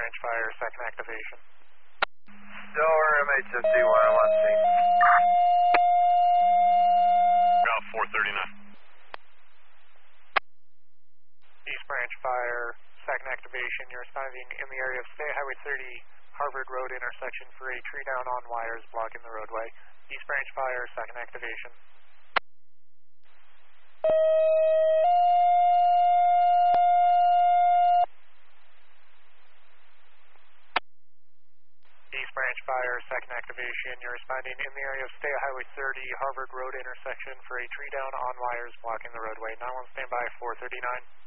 Branch Fire, second activation. Delaware MHFC 1 on scene. Route 439. East Branch Fire, second activation. You're responding in the area of State Highway 30, Harvard Road intersection for a tree down on wires blocking the roadway. East Branch Fire, second activation. East Branch Fire, second activation. You're responding in the area of State Highway 30, Harvard Road intersection for a tree down on wires blocking the roadway. 911 standby 439.